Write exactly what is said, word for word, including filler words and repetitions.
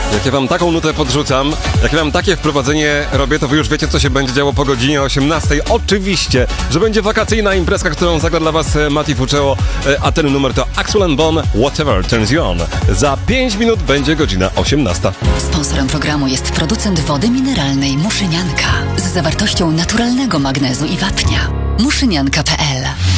Jak ja wam taką nutę podrzucam, jak ja wam takie wprowadzenie robię, to wy już wiecie, co się będzie działo po godzinie osiemnastej. Oczywiście, że będzie wakacyjna imprezka, którą zagra dla was Mati Fuceo, a ten numer to Axel and Bone, Whatever Turns You On. Za pięć minut będzie godzina osiemnasta. Sponsorem programu jest producent wody mineralnej Muszynianka z zawartością naturalnego magnezu i wapnia. muszynianka kropka p l